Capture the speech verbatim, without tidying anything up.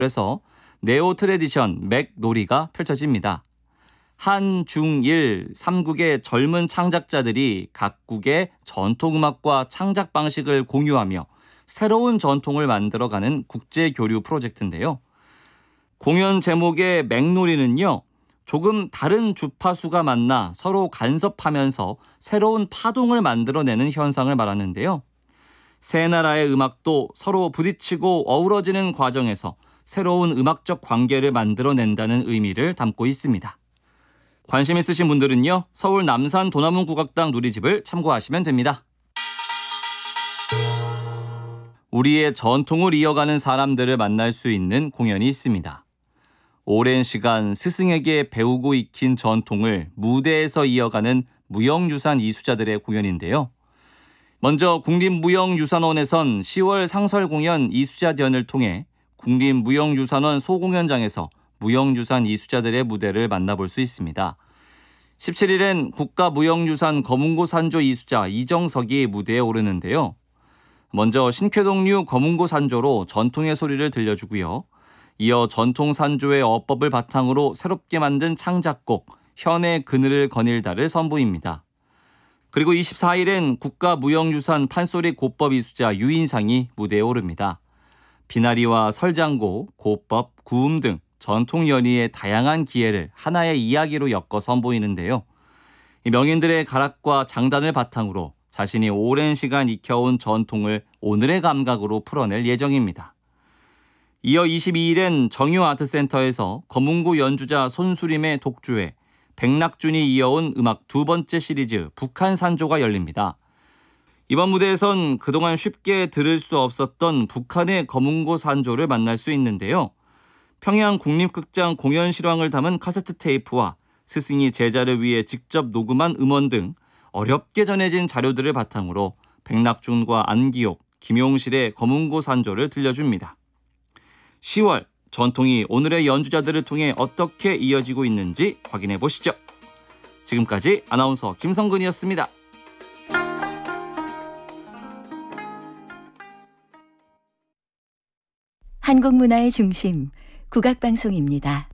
그래서 네오 트레디션 맥놀이가 펼쳐집니다. 한, 중, 일, 삼국의 젊은 창작자들이 각국의 전통음악과 창작 방식을 공유하며 새로운 전통을 만들어가는 국제교류 프로젝트인데요. 공연 제목의 맥놀이는요, 조금 다른 주파수가 만나 서로 간섭하면서 새로운 파동을 만들어내는 현상을 말하는데요. 세 나라의 음악도 서로 부딪히고 어우러지는 과정에서 새로운 음악적 관계를 만들어낸다는 의미를 담고 있습니다. 관심 있으신 분들은요, 서울 남산 도남문 국악당 누리집을 참고하시면 됩니다. 우리의 전통을 이어가는 사람들을 만날 수 있는 공연이 있습니다. 오랜 시간 스승에게 배우고 익힌 전통을 무대에서 이어가는 무형유산 이수자들의 공연인데요. 먼저 국립무형유산원에선 시월 상설공연 이수자전을 통해 국립무형유산원 소공연장에서 무형유산 이수자들의 무대를 만나볼 수 있습니다. 십칠 일엔 국가무형유산 검은고 산조 이수자 이정석이 무대에 오르는데요. 먼저 신쾌동류 검은고 산조로 전통의 소리를 들려주고요. 이어 전통 산조의 어법을 바탕으로 새롭게 만든 창작곡 현의 그늘을 거닐다를 선보입니다. 그리고 이십사 일엔 국가무형유산 판소리 고법 이수자 유인상이 무대에 오릅니다. 비나리와 설장고, 고법, 구음 등 전통 연희의 다양한 기회를 하나의 이야기로 엮어 선보이는데요. 명인들의 가락과 장단을 바탕으로 자신이 오랜 시간 익혀온 전통을 오늘의 감각으로 풀어낼 예정입니다. 이어 이십이 일엔 정유아트센터에서 검은고 연주자 손수림의 독주회, 백낙준이 이어온 음악 두 번째 시리즈 북한산조가 열립니다. 이번 무대에선 그동안 쉽게 들을 수 없었던 북한의 검은고 산조를 만날 수 있는데요. 평양 국립극장 공연 실황을 담은 카세트 테이프와 스승이 제자를 위해 직접 녹음한 음원 등 어렵게 전해진 자료들을 바탕으로 백낙준과 안기옥, 김용실의 검은고 산조를 들려줍니다. 시월 전통이 오늘의 연주자들을 통해 어떻게 이어지고 있는지 확인해 보시죠. 지금까지 아나운서 김성근이었습니다. 한국 문화의 중심, 국악방송입니다.